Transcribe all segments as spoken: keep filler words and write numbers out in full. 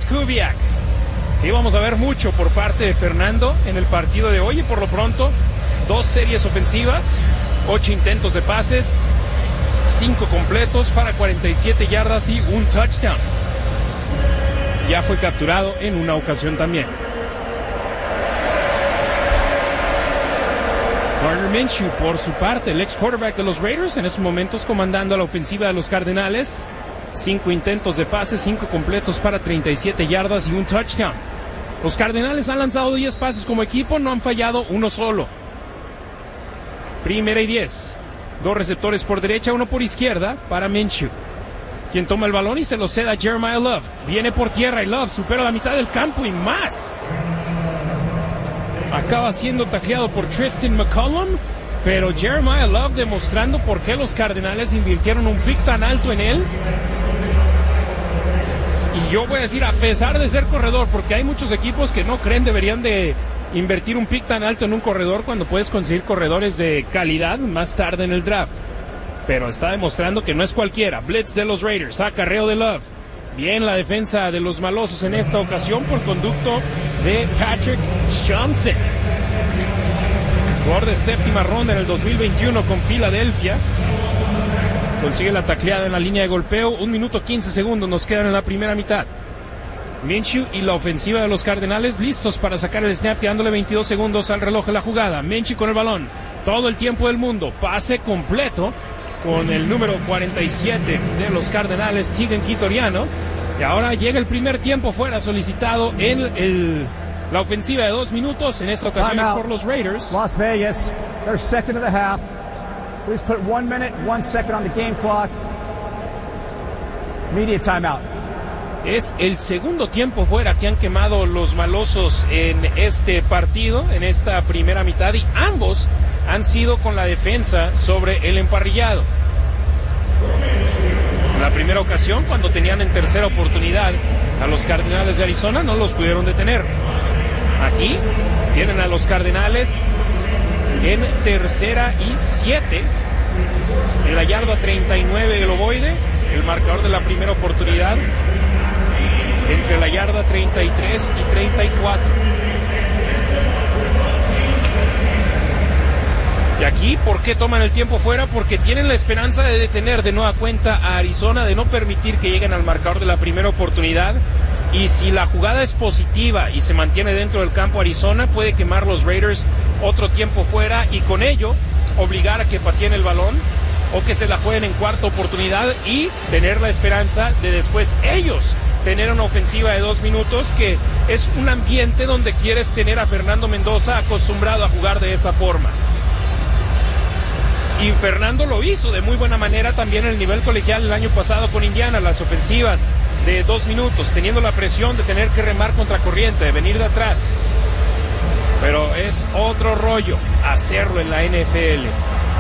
Kubiak. Sí, vamos a ver mucho por parte de Fernando en el partido de hoy y por lo pronto dos series ofensivas, ocho intentos de pases, cinco completos para cuarenta y siete yardas y un touchdown. Ya fue capturado en una ocasión también. Gardner Minshew, por su parte, el ex quarterback de los Raiders, en estos momentos comandando a la ofensiva de los Cardenales. Cinco intentos de pase, cinco completos para treinta y siete yardas y un touchdown. Los Cardenales han lanzado diez pases como equipo, no han fallado uno solo. Primera y diez. Dos receptores por derecha, uno por izquierda para Minshew, quien toma el balón y se lo cede a Jeremiah Love. Viene por tierra y Love supera la mitad del campo y más. Acaba siendo tacleado por Tristan McCollum, pero Jeremiah Love demostrando por qué los Cardenales invirtieron un pick tan alto en él. Y yo voy a decir, a pesar de ser corredor, porque hay muchos equipos que no creen deberían de invertir un pick tan alto en un corredor cuando puedes conseguir corredores de calidad más tarde en el draft. Pero está demostrando que no es cualquiera. Blitz de los Raiders, acarreo de Love. Bien la defensa de los malosos en esta ocasión por conducto de Patrick Johnson. Jugador de séptima ronda en el dos mil veintiuno con Filadelfia. Consigue la tacleada en la línea de golpeo. Un minuto quince segundos nos quedan en la primera mitad. Minshew y la ofensiva de los Cardenales listos para sacar el snap, quedándole veintidós segundos al reloj de la jugada. Minshew con el balón. Todo el tiempo del mundo. Pase completo con el número cuarenta y siete de los Cardenales, Tegan Quitoriano. Y ahora llega el primer tiempo fuera solicitado en el, la ofensiva de dos minutos. En esta ocasión es por los Raiders. Las Vegas, their second of the half. Please put one minute, one second on the game clock. Media timeout. Es el segundo tiempo fuera que han quemado los malosos en este partido, en esta primera mitad, y ambos han sido con la defensa sobre el emparrillado. En la primera ocasión, cuando tenían en tercera oportunidad a los Cardenales de Arizona, no los pudieron detener. Aquí tienen a los Cardenales en tercera y siete, en la yarda treinta y nueve del ovoide, el marcador de la primera oportunidad, entre la yarda treinta y tres y treinta y cuatro. Y aquí, ¿por qué toman el tiempo fuera? Porque tienen la esperanza de detener de nueva cuenta a Arizona, de no permitir que lleguen al marcador de la primera oportunidad. Y si la jugada es positiva y se mantiene dentro del campo Arizona, puede quemar los Raiders otro tiempo fuera y con ello obligar a que pateen el balón o que se la jueguen en cuarta oportunidad y tener la esperanza de después ellos tener una ofensiva de dos minutos, que es un ambiente donde quieres tener a Fernando Mendoza acostumbrado a jugar de esa forma. Y Fernando lo hizo de muy buena manera también en el nivel colegial el año pasado con Indiana, las ofensivas de dos minutos, teniendo la presión de tener que remar contra corriente, de venir de atrás. Pero es otro rollo hacerlo en la N F L.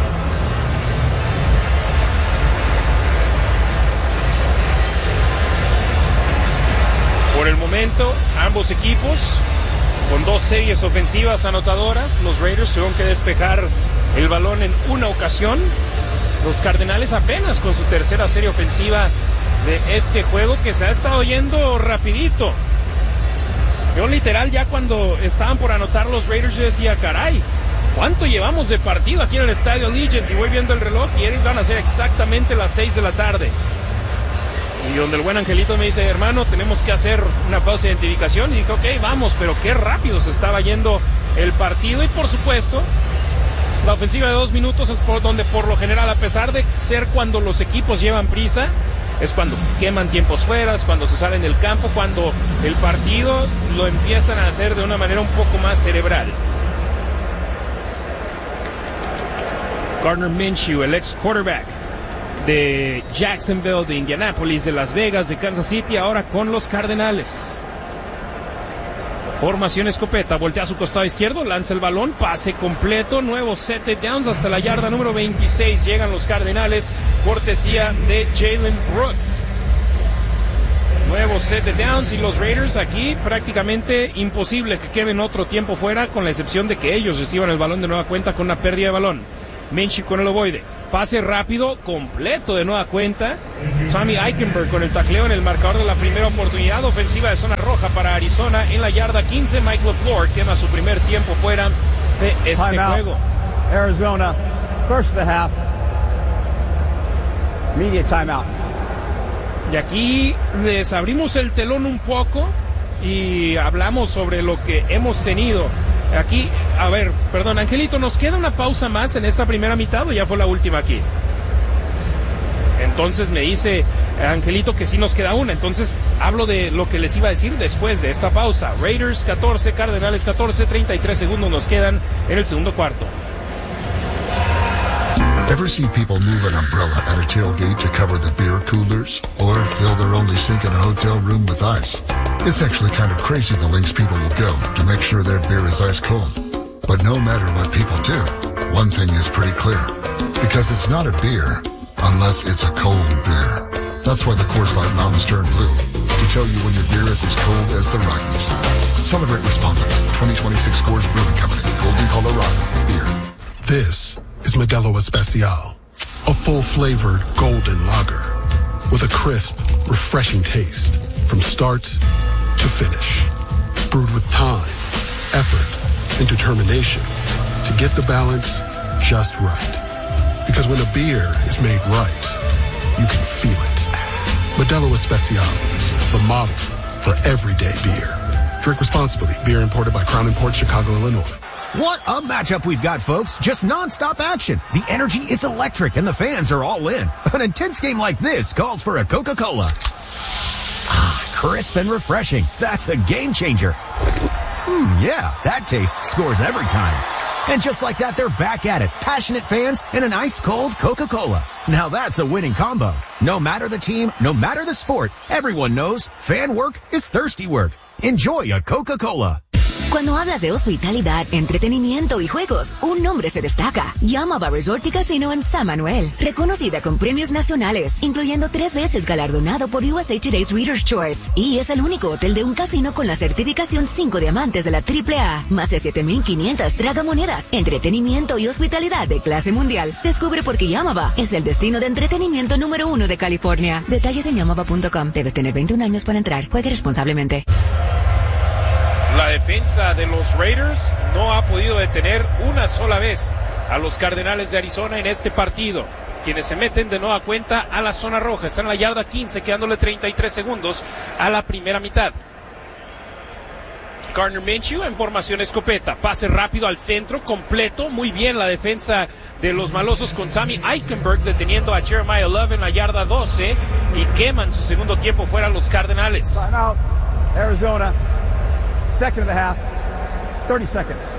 Por el momento, ambos equipos con dos series ofensivas anotadoras. Los Raiders tuvieron que despejar el balón en una ocasión. Los Cardenales apenas con su tercera serie ofensiva de este juego, que se ha estado yendo rapidito. Yo literal ya cuando estaban por anotar los Raiders yo decía, caray, ¿cuánto llevamos de partido aquí en el estadio Allegiant? Y voy viendo el reloj y ellos van a ser exactamente las seis de la tarde. Y donde el buen Angelito me dice, hermano, tenemos que hacer una pausa de identificación. Y dije, ok, vamos, pero qué rápido se estaba yendo el partido. Y por supuesto, la ofensiva de dos minutos es por donde por lo general, a pesar de ser cuando los equipos llevan prisa, es cuando queman tiempos fuera, es cuando se salen del campo, cuando el partido lo empiezan a hacer de una manera un poco más cerebral. Gardner Minshew, el ex quarterback de Jacksonville, de Indianapolis, de Las Vegas, de Kansas City, ahora con los Cardenales. Formación escopeta, voltea a su costado izquierdo, lanza el balón, pase completo, nuevo set de downs hasta la yarda número veintiséis. Llegan los Cardenales, cortesía de Jalen Brooks. Nuevo set de downs y los Raiders aquí prácticamente imposible que queden otro tiempo fuera, con la excepción de que ellos reciban el balón de nueva cuenta con una pérdida de balón. Minshew con el ovoide. Pase rápido, completo de nueva cuenta. Tommy Eichenberg con el tacleo en el marcador de la primera oportunidad. Ofensiva de zona roja para Arizona en la yarda quince. Mike LaFleur quema su primer tiempo fuera de este Time juego. Out. Arizona, first of the half. Immediate timeout. Y aquí les abrimos el telón un poco y hablamos sobre lo que hemos tenido. Aquí, a ver, perdón, Angelito, ¿nos queda una pausa más en esta primera mitad o ya fue la última aquí? Entonces me dice Angelito que sí nos queda una. Entonces hablo de lo que les iba a decir después de esta pausa. Raiders catorce, Cardenales catorce, treinta y tres segundos nos quedan en el segundo cuarto. Ever see people move an umbrella at a tailgate to cover the beer coolers? Or fill their only sink in a hotel room with ice? It's actually kind of crazy the lengths people will go to make sure their beer is ice cold. But no matter what people do, one thing is pretty clear. Because it's not a beer unless it's a cold beer. That's why the Coors Light Mountains turn blue. To tell you when your beer is as cold as the Rockies. Celebrate responsibly. twenty twenty-six Coors Brewing Company. Golden, Colorado. Beer. This is Modelo Especial, a full-flavored golden lager with a crisp, refreshing taste from start to finish. Brewed with time, effort, and determination to get the balance just right. Because when a beer is made right, you can feel it. Modelo Especial, the model for everyday beer. Drink responsibly. Beer imported by Crown Imports, Chicago, Illinois. What a matchup we've got, folks. Just non-stop action. The energy is electric and the fans are all in. An intense game like this calls for a Coca-Cola. Ah, crisp and refreshing. That's a game changer. Hmm, yeah, that taste scores every time. And just like that, they're back at it. Passionate fans and an ice-cold Coca-Cola. Now that's a winning combo. No matter the team, no matter the sport, everyone knows fan work is thirsty work. Enjoy a Coca-Cola. Cuando hablas de hospitalidad, entretenimiento y juegos, un nombre se destaca. Yamaba Resort y Casino en San Manuel. Reconocida con premios nacionales, incluyendo tres veces galardonado por U S A Today's Reader's Choice. Y es el único hotel de un casino con la certificación cinco diamantes de la triple A. Más de siete mil quinientas tragamonedas. Entretenimiento y hospitalidad de clase mundial. Descubre por qué Yamaba es el destino de entretenimiento número uno de California. Detalles en yamaba punto com. Debes tener veintiún años para entrar. Juegue responsablemente. La defensa de los Raiders no ha podido detener una sola vez a los Cardenales de Arizona en este partido, quienes se meten de nueva cuenta a la zona roja. Están en la yarda quince, quedándole treinta y tres segundos a la primera mitad. Gardner Minshew en formación escopeta, pase rápido al centro, completo, muy bien la defensa de los malosos con Tommy Eichenberg deteniendo a Jeremiah Love en la yarda doce y queman su segundo tiempo fuera los Cardenales. Time out. Arizona. Second of the half, thirty seconds.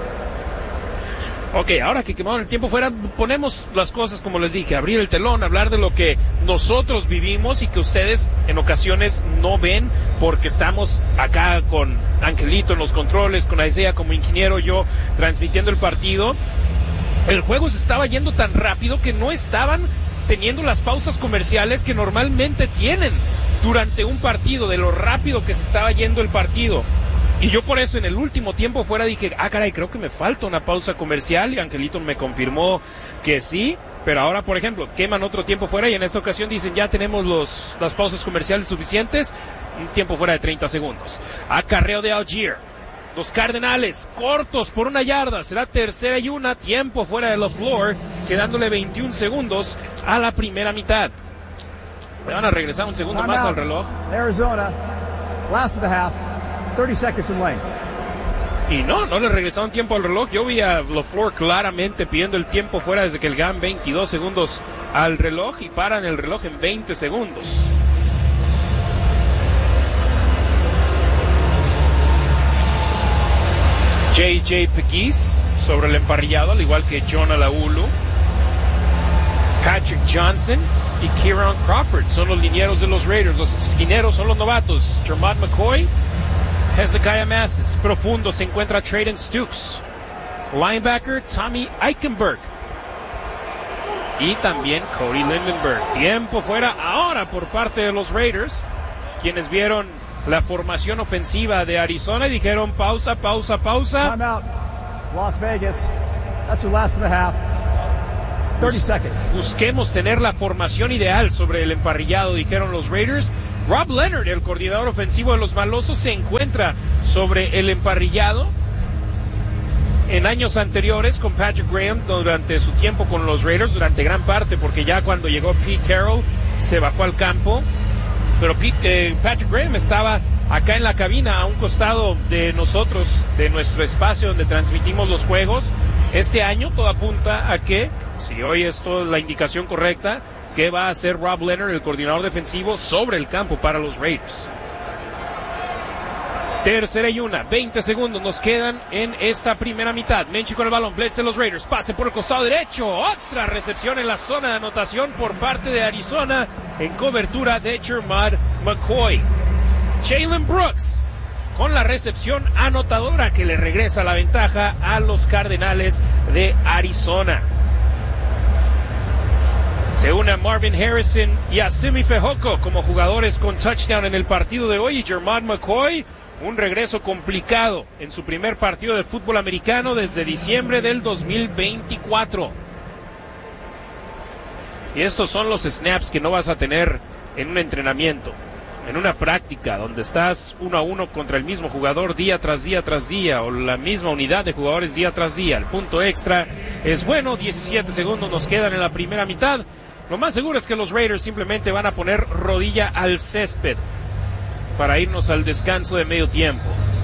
Ok, ahora que quemaron el tiempo fuera, ponemos las cosas como les dije, abrir el telón, hablar de lo que nosotros vivimos y que ustedes en ocasiones no ven porque estamos acá con Angelito en los controles, con Isaiah como ingeniero, yo transmitiendo el partido. El juego se estaba yendo tan rápido que no estaban teniendo las pausas comerciales que normalmente tienen durante un partido, de lo rápido que se estaba yendo el partido. Y yo por eso en el último tiempo fuera dije, ah caray, creo que me falta una pausa comercial, y Angelito me confirmó que sí, pero ahora por ejemplo queman otro tiempo fuera y en esta ocasión dicen ya tenemos los, las pausas comerciales suficientes, un tiempo fuera de treinta segundos. Acarreo de Algier, los Cardenales cortos por una yarda, será tercera y una, tiempo fuera de LaFleur, quedándole veintiún segundos a la primera mitad. Le van a regresar un segundo Time más out. al reloj. Arizona, last of the half. thirty seconds in lane. Y no, no le regresaron tiempo al reloj. Yo vi a LaFleur claramente pidiendo el tiempo fuera desde que el G A M veintidós segundos al reloj y paran el reloj en veinte segundos. J J Pegues sobre el emparrillado, al igual que John Alaulu. Patrick Johnson y Kieran Crawford son los linieros de los Raiders. Los esquineros son los novatos Jermod McCoy, Hezekiah Masses. Profundo se encuentra Trayden Stukes. Linebacker Tommy Eichenberg. Y también Cody Lindenberg. Tiempo fuera ahora por parte de los Raiders, quienes vieron la formación ofensiva de Arizona y dijeron pausa, pausa, pausa. Time out. Las Vegas. That's your last of the half. thirty seconds. Busquemos tener la formación ideal sobre el emparrillado, dijeron los Raiders. Rob Leonard, el coordinador ofensivo de los malosos, se encuentra sobre el emparrillado. En años anteriores con Patrick Graham, durante su tiempo con los Raiders, durante gran parte, porque ya cuando llegó Pete Carroll se bajó al campo. Pero Pete, eh, Patrick Graham estaba acá en la cabina, a un costado de nosotros, de nuestro espacio donde transmitimos los juegos. Este año todo apunta a que, si hoy es toda la indicación correcta, que va a hacer Rob Leonard, el coordinador defensivo, sobre el campo para los Raiders. Tercera y una, veinte segundos nos quedan en esta primera mitad. Menchi con el balón, blitz de los Raiders, pase por el costado derecho, otra recepción en la zona de anotación por parte de Arizona, en cobertura de Jermad McCoy. Jalen Brooks con la recepción anotadora que le regresa la ventaja a los Cardenales de Arizona. Se une a Marvin Harrison y a Simi Fehoko como jugadores con touchdown en el partido de hoy. Y Jermad McCoy, un regreso complicado en su primer partido de fútbol americano desde diciembre del dos mil veinticuatro. Y estos son los snaps que no vas a tener en un entrenamiento, en una práctica donde estás uno a uno contra el mismo jugador día tras día tras día, o la misma unidad de jugadores día tras día. El punto extra es bueno, diecisiete segundos nos quedan en la primera mitad. Lo más seguro es que los Raiders simplemente van a poner rodilla al césped para irnos al descanso de medio tiempo.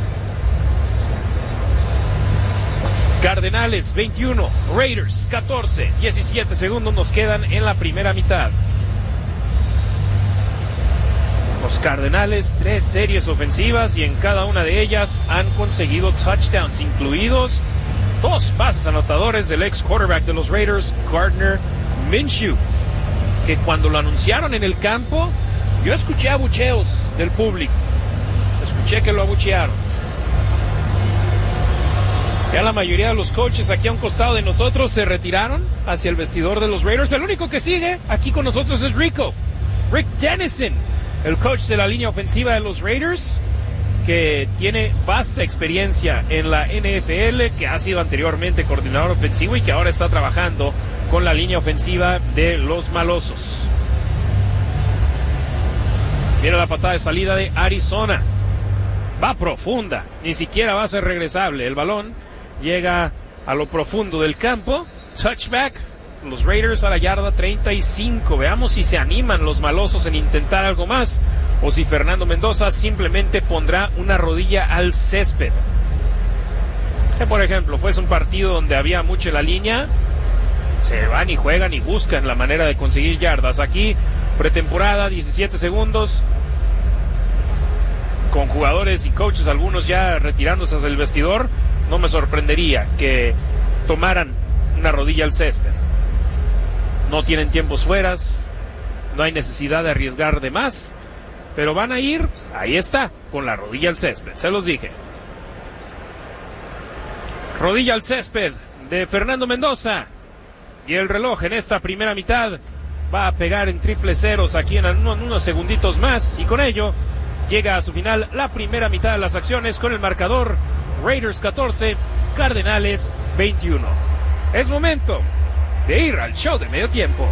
Cardenales veintiuno, Raiders catorce, diecisiete segundos nos quedan en la primera mitad. Los Cardenales, tres series ofensivas y en cada una de ellas han conseguido touchdowns, incluidos dos pases anotadores del ex quarterback de los Raiders, Gardner Minshew, que cuando lo anunciaron en el campo, yo escuché abucheos del público. Escuché que lo abuchearon. Ya la mayoría de los coaches aquí a un costado de nosotros se retiraron hacia el vestidor de los Raiders. El único que sigue aquí con nosotros es Rico. Rick Dennison, el coach de la línea ofensiva de los Raiders, que tiene vasta experiencia en la N F L, que ha sido anteriormente coordinador ofensivo y que ahora está trabajando con la línea ofensiva de los malosos. Mira la patada de salida de Arizona. Va profunda, ni siquiera va a ser regresable. El balón llega a lo profundo del campo. Touchback, los Raiders a la yarda treinta y cinco. Veamos si se animan los malosos en intentar algo más, o si Fernando Mendoza simplemente pondrá una rodilla al césped. Que por ejemplo fuese un partido donde había mucho en la línea, se van y juegan y buscan la manera de conseguir yardas. Aquí, pretemporada, diecisiete segundos, con jugadores y coaches, algunos ya retirándose del vestidor, no me sorprendería que tomaran una rodilla al césped. No tienen tiempos fueras, no hay necesidad de arriesgar de más, pero van a ir, ahí está, con la rodilla al césped, se los dije. Rodilla al césped de Fernando Mendoza. Y el reloj en esta primera mitad va a pegar en triple ceros aquí en unos segunditos más. Y con ello llega a su final la primera mitad de las acciones con el marcador Raiders catorce, Cardenales veintiuno. Es momento de ir al show de medio tiempo.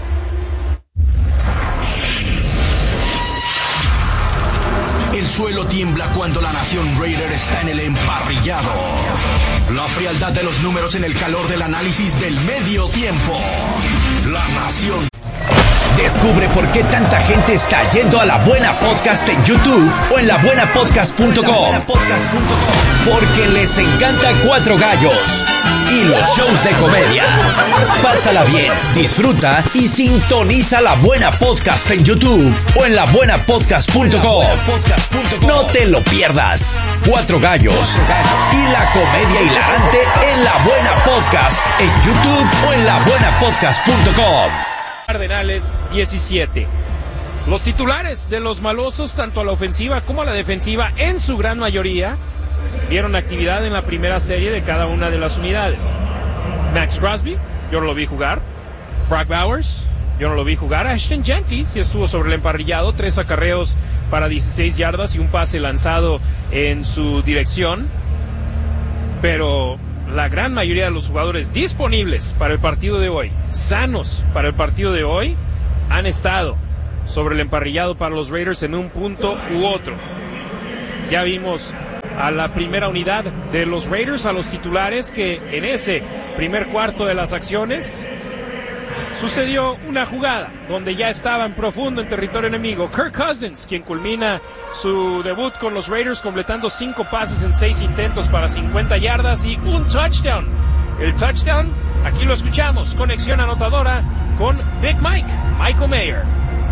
El suelo tiembla cuando la nación Raider está en el emparrillado. La frialdad de los números en el calor del análisis del medio tiempo. La nación. Descubre por qué tanta gente está yendo a La Buena Podcast en YouTube o en la buena podcast punto com. Porque les encanta Cuatro Gallos y los shows de comedia. Pásala bien, disfruta y sintoniza La Buena Podcast en YouTube o en la buena podcast punto com. No te lo pierdas. Cuatro Gallos y la comedia hilarante en La Buena Podcast en YouTube o en la buena podcast punto com. Cardenales diecisiete. Los titulares de los malosos, tanto a la ofensiva como a la defensiva, en su gran mayoría, vieron actividad en la primera serie de cada una de las unidades. Max Crosby, yo no lo vi jugar. Brock Bowers, yo no lo vi jugar. Ashton Jeanty sí estuvo sobre el emparrillado, tres acarreos para dieciséis yardas y un pase lanzado en su dirección. Pero la gran mayoría de los jugadores disponibles para el partido de hoy, sanos para el partido de hoy, han estado sobre el emparrillado para los Raiders en un punto u otro. Ya vimos a la primera unidad de los Raiders, a los titulares, que en ese primer cuarto de las acciones sucedió una jugada donde ya estaban profundo en territorio enemigo. Kirk Cousins, quien culmina su debut con los Raiders completando cinco pases en seis intentos para cincuenta yardas y un touchdown. El touchdown, aquí lo escuchamos, conexión anotadora con Big Mike, Michael Mayer.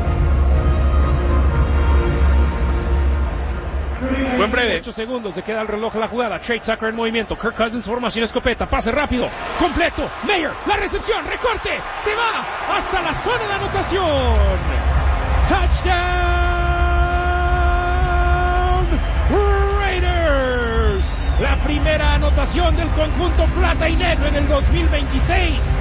Buen breve, ocho segundos, se queda el reloj la jugada. Trey Tucker en movimiento, Kirk Cousins, formación escopeta, pase rápido, completo, Mayer, la recepción, recorte, se va hasta la zona de anotación. Touchdown Raiders, la primera anotación del conjunto plata y negro en el dos mil veintiséis.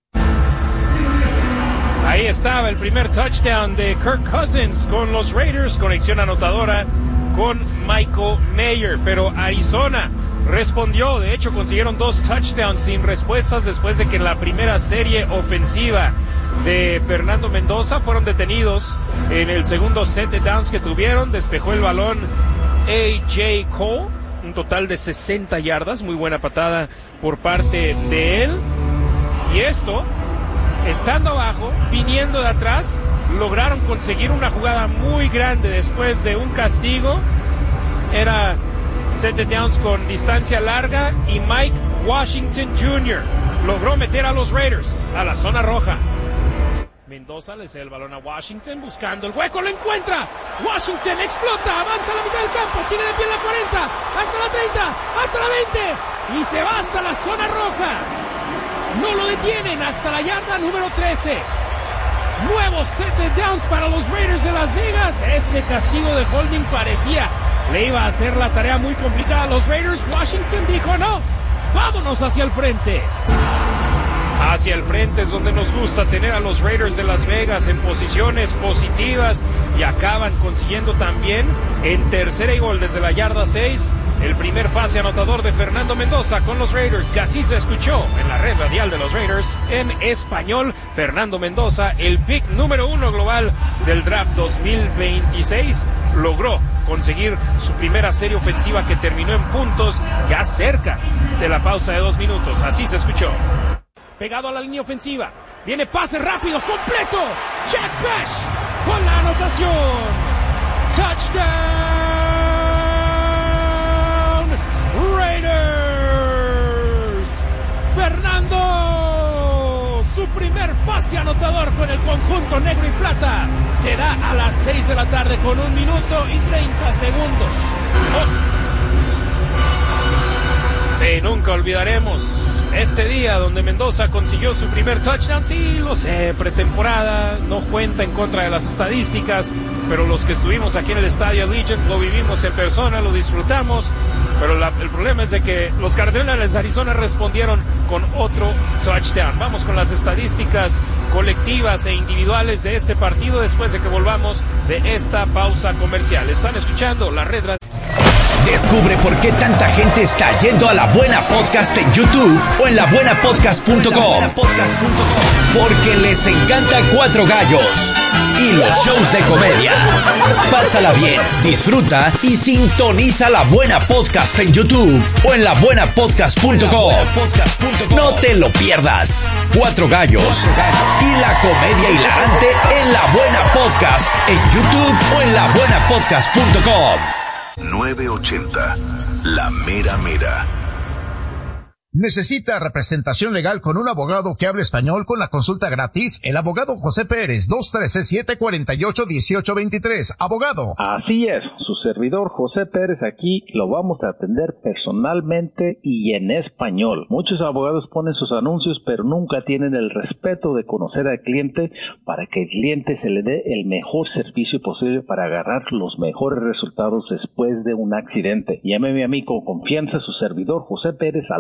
Ahí estaba el primer touchdown de Kirk Cousins con los Raiders, conexión anotadora con Michael Mayer, pero Arizona respondió. De hecho, consiguieron dos touchdowns sin respuestas después de que en la primera serie ofensiva de Fernando Mendoza fueron detenidos en el segundo set de downs que tuvieron. Despejó el balón A J Cole, un total de sesenta yardas, muy buena patada por parte de él. Y esto, estando abajo, viniendo de atrás, lograron conseguir una jugada muy grande después de un castigo. Era set de downs con distancia larga y Mike Washington junior logró meter a los Raiders a la zona roja. Mendoza le cede el balón a Washington buscando el hueco, lo encuentra. Washington explota, avanza a la mitad del campo, sigue de pie en la cuarenta, hasta la treinta, hasta la veinte y se va hasta la zona roja. No lo detienen hasta la yarda número trece. Nuevo set de downs para los Raiders de Las Vegas. Ese castigo de holding parecía le iba a hacer la tarea muy complicada a los Raiders. Washington dijo no, vámonos hacia el frente. Hacia el frente es donde nos gusta tener a los Raiders de Las Vegas en posiciones positivas, y acaban consiguiendo también en tercera y gol desde la yarda seis el primer pase anotador de Fernando Mendoza con los Raiders, que así se escuchó en la red radial de los Raiders en español. Fernando Mendoza, el pick número uno global del draft dos mil veintiséis, logró conseguir su primera serie ofensiva que terminó en puntos ya cerca de la pausa de dos minutos. Así se escuchó. Pegado a la línea ofensiva, viene pase rápido, completo, Jack Bash con la anotación. Touchdown Raiders. Fernando, su primer pase anotador con el conjunto negro y plata, se da a las seis de la tarde con un minuto y treinta segundos. Oh. Sí, nunca olvidaremos este día donde Mendoza consiguió su primer touchdown. Sí, lo sé, pretemporada, no cuenta en contra de las estadísticas, pero los que estuvimos aquí en el estadio Allegiant lo vivimos en persona, lo disfrutamos. Pero la, el problema es de que los Cardenales de Arizona respondieron con otro touchdown. Vamos con las estadísticas colectivas e individuales de este partido después de que volvamos de esta pausa comercial. Están escuchando la Red Radio. Descubre por qué tanta gente está yendo a La Buena Podcast en YouTube o en la buena podcast punto com. Porque les encanta Cuatro Gallos y los shows de comedia. Pásala bien, disfruta y sintoniza La Buena Podcast en YouTube o en la buena podcast punto com. No te lo pierdas. Cuatro Gallos y la comedia hilarante en La Buena Podcast en YouTube o en la buena podcast punto com. nueve ochenta, la mera mera. ¿Necesita representación legal con un abogado que hable español con la consulta gratis? El abogado José Pérez, dos uno tres, siete cuatro ocho, uno ocho dos tres. Abogado. Así es, su servidor José Pérez aquí lo vamos a atender personalmente y en español. Muchos abogados ponen sus anuncios, pero nunca tienen el respeto de conocer al cliente para que el cliente se le dé el mejor servicio posible para agarrar los mejores resultados después de un accidente. Llámeme a mí con confianza, su servidor José Pérez al dos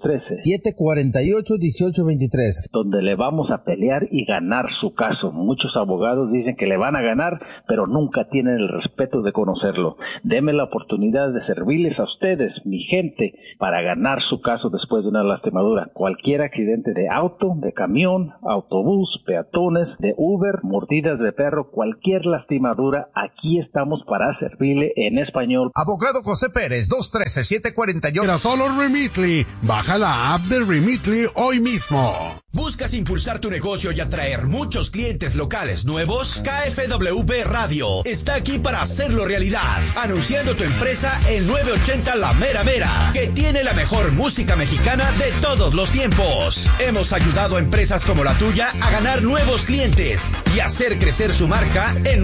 trece, siete cuatro ocho, uno ocho dos tres. Donde le vamos a pelear y ganar su caso. Muchos abogados dicen que le van a ganar, pero nunca tienen el respeto de conocerlo. Deme la oportunidad de servirles a ustedes, mi gente, para ganar su caso después de una lastimadura. Cualquier accidente de auto, de camión, autobús, peatones, de Uber, mordidas de perro, cualquier lastimadura, aquí estamos para servirle en español. Abogado José Pérez, dos uno tres, siete cuatro ocho. Era solo Remitly. Baja la app de Remitly hoy mismo. ¿Buscas impulsar tu negocio y atraer muchos clientes locales nuevos? K F W B Radio está aquí para hacerlo realidad. Anunciando tu empresa en nueve ochenta La Mera Mera, que tiene la mejor música mexicana de todos los tiempos. Hemos ayudado a empresas como la tuya a ganar nuevos clientes y hacer crecer su marca en